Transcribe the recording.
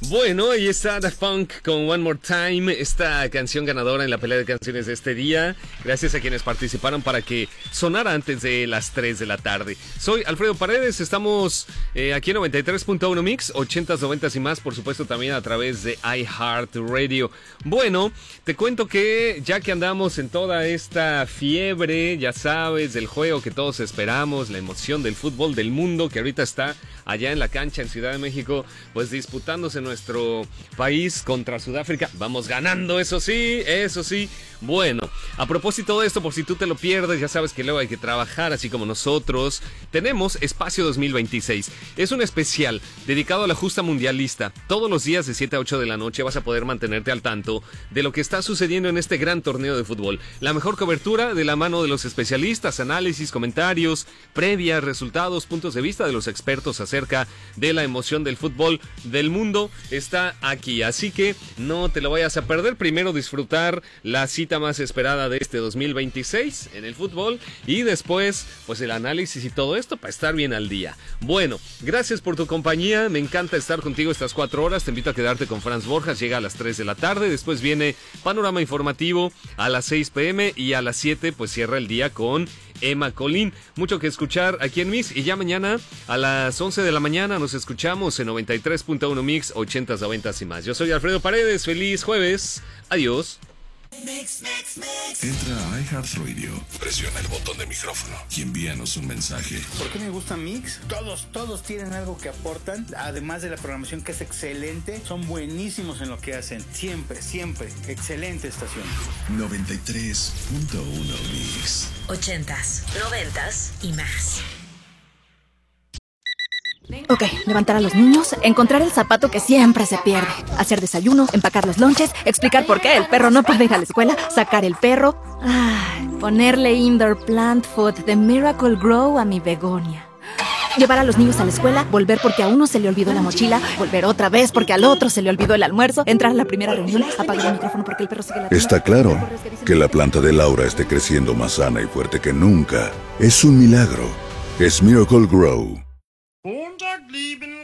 Bueno, ahí está Daft Punk con One More Time, esta canción ganadora en la pelea de canciones de este día. Gracias a quienes participaron para que sonara antes de las 3 de la tarde. Soy Alfredo Paredes, estamos aquí en 93.1 Mix, 80s, 90s y más, por supuesto también a través de iHeartRadio. Bueno, te cuento que ya que andamos en toda esta fiebre, ya sabes, del juego que todos esperamos, la emoción del fútbol del mundo que ahorita está allá en la cancha en Ciudad de México, pues disputándose nuestro país contra Sudáfrica. Vamos ganando, eso sí, eso sí. Bueno, a propósito de esto, por si tú te lo pierdes, ya sabes que luego hay que trabajar, así como nosotros. Tenemos Espacio 2026. Es un especial dedicado a la justa mundialista. Todos los días de 7 a 8 de la noche vas a poder mantenerte al tanto de lo que está sucediendo en este gran torneo de fútbol. La mejor cobertura de la mano de los especialistas, análisis, comentarios, previas, resultados, puntos de vista de los expertos acerca de la emoción del fútbol del mundo está aquí. Así que no te lo vayas a perder. Primero disfrutar la cita más esperada de este 2026 en el fútbol y después pues el análisis y todo esto para estar bien al día. Bueno, gracias por tu compañía, me encanta estar contigo estas 4 horas, te invito a quedarte con Franz Borjas, llega a las 3 de la tarde, después viene Panorama Informativo a las 6 p.m. y a las 7 pues cierra el día con Emma Colín. Mucho que escuchar aquí en Mix y ya mañana a las 11 de la mañana nos escuchamos en 93.1 Mix, 80s, 90s y más. Yo soy Alfredo Paredes, feliz jueves, adiós. Entra a iHeartRadio, presiona el botón de micrófono y envíanos un mensaje. ¿Por qué me gusta Mix? Todos tienen algo que aportan, además de la programación que es excelente, son buenísimos en lo que hacen, siempre, excelente estación. 93.1 Mix. 80s, 90s y más. Ok, levantar a los niños, encontrar el zapato que siempre se pierde, hacer desayuno, empacar los lonches, explicar por qué el perro no puede ir a la escuela, sacar el perro, ponerle indoor plant food de Miracle Grow a mi begonia. Llevar a los niños a la escuela, volver porque a uno se le olvidó la mochila, volver otra vez porque al otro se le olvidó el almuerzo, entrar a la primera reunión, apagar el micrófono porque el perro sigue ladrando. Está claro que la planta de Laura esté creciendo más sana y fuerte que nunca. Es un milagro. Es Miracle Grow.